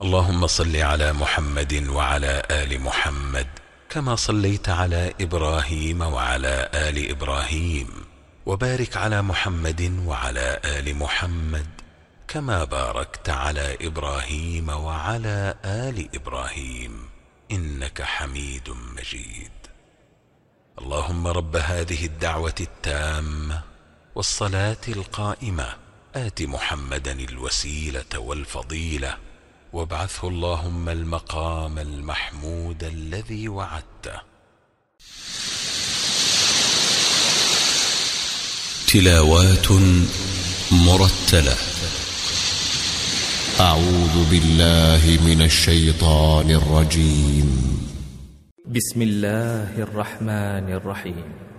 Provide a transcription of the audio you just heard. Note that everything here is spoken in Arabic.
اللهم صل على محمد وعلى آل محمد كما صليت على إبراهيم وعلى آل إبراهيم، وبارك على محمد وعلى آل محمد كما باركت على إبراهيم وعلى آل إبراهيم إنك حميد مجيد. اللهم رب هذه الدعوة التامة والصلاة القائمة آت محمدا الوسيلة والفضيلة وابعثه اللهم المقام المحمود الذي وعدته. تلاوات مرتلة. أعوذ بالله من الشيطان الرجيم. بسم الله الرحمن الرحيم.